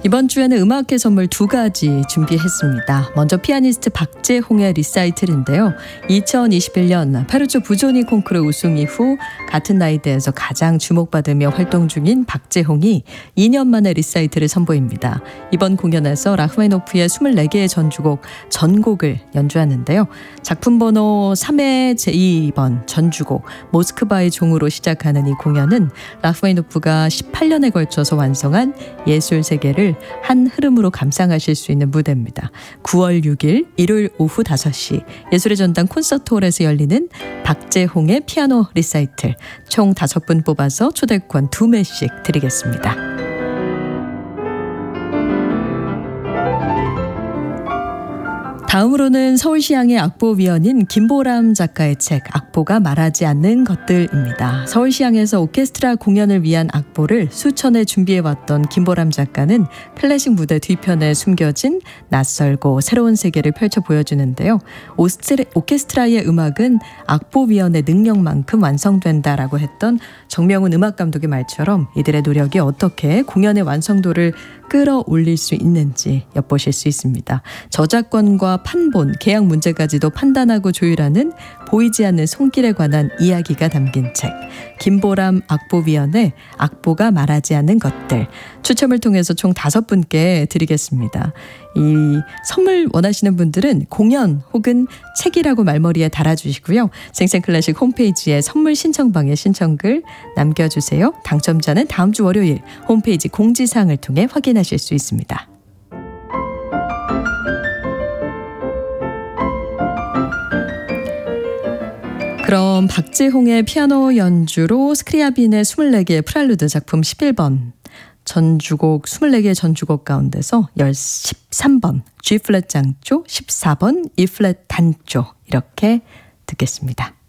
이번 주에는 음악회 선물 2가지 준비했습니다. 먼저 피아니스트 박재홍의 리사이틀인데요. 2021년 페루초 부조니 콩쿠르 우승 이후 같은 나이대에서 가장 주목받으며 활동 중인 박재홍이 2년 만에 리사이틀을 선보입니다. 이번 공연에서 라흐마니노프의 24개의 전주곡 전곡을 연주하는데요. 작품 번호 3회 제2번 전주곡 모스크바의 종으로 시작하는 이 공연은 라흐마니노프가 18년에 걸쳐서 완성한 예술 세계를 한 흐름으로 감상하실 수 있는 무대입니다. 9월 6일 일요일 오후 5시 예술의 전당 콘서트홀에서 열리는 박재홍의 피아노 리사이틀 총 5분 뽑아서 초대권 2매씩 드리겠습니다. 다음으로는 서울시향의 악보위원인 김보람 작가의 책 악보가 말하지 않는 것들입니다. 서울시향에서 오케스트라 공연을 위한 악보를 수천회 준비해왔던 김보람 작가는 클래식 무대 뒤편에 숨겨진 낯설고 새로운 세계를 펼쳐 보여주는데요. 오케스트라의 음악은 악보위원의 능력만큼 완성된다라고 했던 정명훈 음악감독의 말처럼 이들의 노력이 어떻게 공연의 완성도를 끌어올릴 수 있는지 엿보실 수 있습니다. 저작권과 판본, 계약 문제까지도 판단하고 조율하는 보이지 않는 손길에 관한 이야기가 담긴 책 김보람 악보위원의 악보가 말하지 않는 것들 추첨을 통해서 총 5분께 드리겠습니다. 이 선물 원하시는 분들은 공연 혹은 책이라고 말머리에 달아주시고요. 생생클래식 홈페이지에 선물 신청방에 신청글 남겨주세요. 당첨자는 다음 주 월요일 홈페이지 공지사항을 통해 확인하실 수 있습니다. 그럼 박재홍의 피아노 연주로 스크리아빈의 24개의 프렐루드 작품 11번 전주곡 24개의 전주곡 가운데서 13번 G플랫 장조 14번 E플랫 단조 이렇게 듣겠습니다.